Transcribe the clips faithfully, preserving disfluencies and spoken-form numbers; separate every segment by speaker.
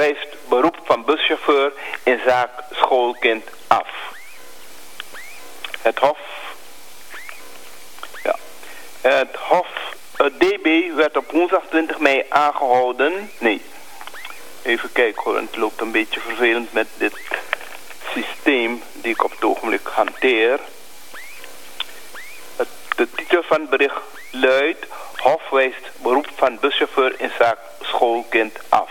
Speaker 1: wijst beroep van buschauffeur in zaak schoolkind af. Het Hof... Ja. Het Hof... Het D B werd op woensdag twintig mei aangehouden. Nee. Even kijken hoor, het loopt een beetje vervelend met dit systeem die ik op het ogenblik hanteer. Het, de titel van het bericht luidt: Hof wijst beroep van buschauffeur in zaak schoolkind af.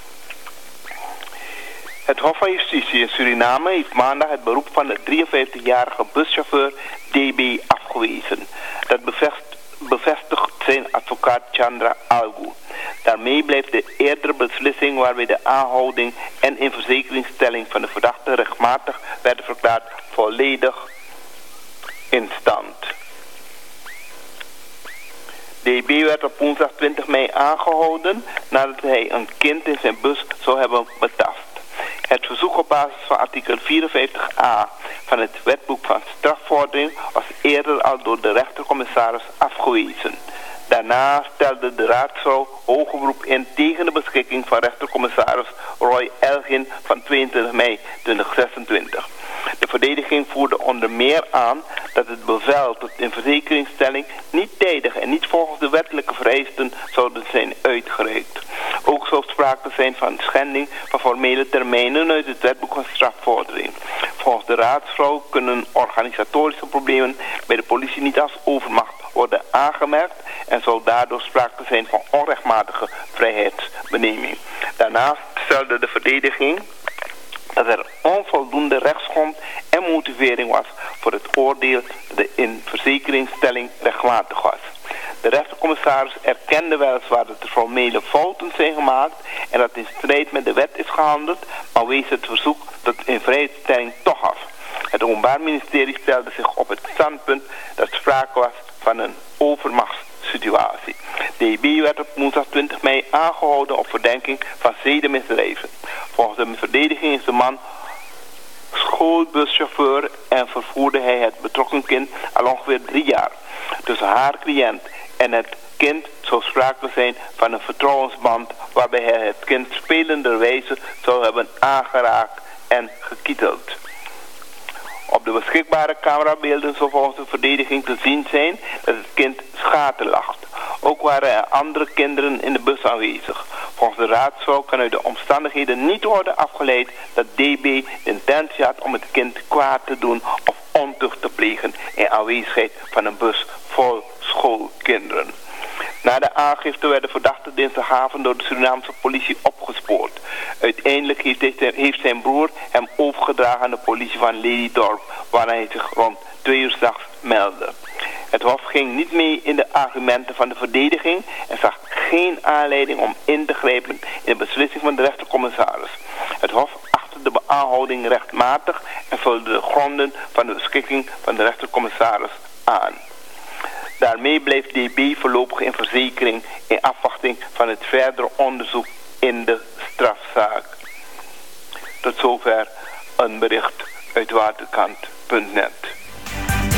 Speaker 1: Het Hof van Justitie in Suriname heeft maandag het beroep van de drieënvijftigjarige buschauffeur D B afgewezen. Dat bevestigt bevestigt zijn advocaat Chandra Algu. Daarmee blijft de eerdere beslissing waarbij de aanhouding en inverzekeringstelling van de verdachte rechtmatig werden verklaard volledig in stand. D B werd op woensdag twintig mei aangehouden nadat hij een kind in zijn bus zou hebben betast. Het verzoek op basis van artikel vierenvijftig a van het wetboek van strafvordering was eerder al door de rechtercommissaris afgewezen. Daarna stelde de raadsvrouw hoger beroep in tegen de beschikking van rechtercommissaris Roy Elgin van tweeëntwintig mei tweeduizend zesentwintig. De verdediging voerde onder meer aan dat het bevel tot inverzekeringstelling niet tijdig en niet volgens de wettelijke vereisten zouden zijn uitgereikt. Ook zou sprake zijn van schending van formele termijnen uit het wetboek van strafvordering. Volgens de raadsvrouw kunnen organisatorische problemen bij de politie niet als overmacht worden aangemerkt en zou daardoor sprake zijn van onrechtmatige vrijheidsbeneming. Daarnaast stelde de verdediging dat er onvoldoende rechtsgrond en motivering was voor het oordeel dat de inverzekeringstelling rechtmatig was. De rechtercommissaris erkende weliswaar dat er formele fouten zijn gemaakt en dat in strijd met de wet is gehandeld, maar wees het verzoek tot invrijheidstelling toch af. Het Openbaar Ministerie stelde zich op het standpunt dat sprake was van een overmachtssituatie. D B werd op woensdag twintig mei aangehouden op verdenking van zedenmisdrijven. Volgens de verdediging is de man schoolbuschauffeur en vervoerde hij het betrokken kind al ongeveer drie jaar. Tussen haar cliënt en het kind zou sprake zijn van een vertrouwensband waarbij hij het kind spelenderwijze zou hebben aangeraakt en gekieteld. Op de beschikbare camerabeelden zou volgens de verdediging te zien zijn dat het kind schaterlacht. Ook waren er andere kinderen in de bus aanwezig. Volgens de raadsvrouw kan uit de omstandigheden niet worden afgeleid dat D B de intentie had om het kind kwaad te doen of ontucht te plegen in aanwezigheid van een bus vol schoolkinderen. Na de aangifte werd de verdachte dinsdagavond door de Surinaamse politie opgespoord. Uiteindelijk heeft, hij, heeft zijn broer hem overgedragen aan de politie van Lelydorp, waar hij zich rond twee uur 's nachts meldde. Het Hof ging niet mee in de argumenten van de verdediging en zag geen aanleiding om in te grijpen in de beslissing van de rechtercommissaris. Het Hof achtte de aanhouding rechtmatig en vulde de gronden van de beschikking van de rechtercommissaris aan. Daarmee blijft D B voorlopig in verzekering in afwachting van het verdere onderzoek in de strafzaak. Tot zover een bericht uit waterkant punt net.